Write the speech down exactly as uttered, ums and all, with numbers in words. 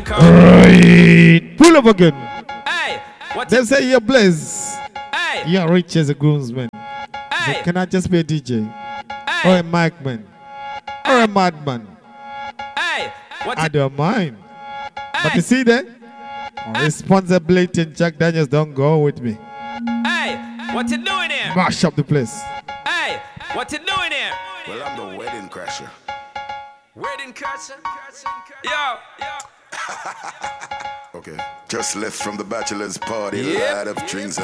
Right. Pull up again. Hey, what They say you're blessed. Hey, You're rich as a groomsman. hey, So can I just be a D J? hey, Or a mic man? Or a madman? hey, what I don't mind. But Hey, you see that? Responsibility and Jack Daniels don't go with me. hey, what you doing here? Mash up the place. Hey, what you doing here? Well, I'm the wedding crasher. Wedding crasher? Yo, yo. Okay. Just left from the bachelor's party, Yep. a lot of drinks.